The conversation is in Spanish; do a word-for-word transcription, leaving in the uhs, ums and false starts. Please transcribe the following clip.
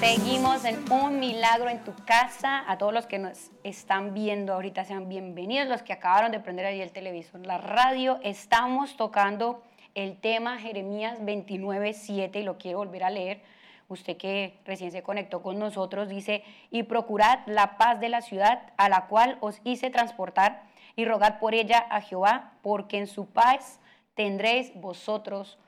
Seguimos en Un Milagro en tu Casa. A todos los que nos están viendo ahorita sean bienvenidos, los que acabaron de prender ahí el televisor, la radio. Estamos tocando el tema Jeremías veintinueve, siete y lo quiero volver a leer. Usted que recién se conectó con nosotros dice: y procurad la paz de la ciudad a la cual os hice transportar y rogad por ella a Jehová, porque en su paz tendréis vosotros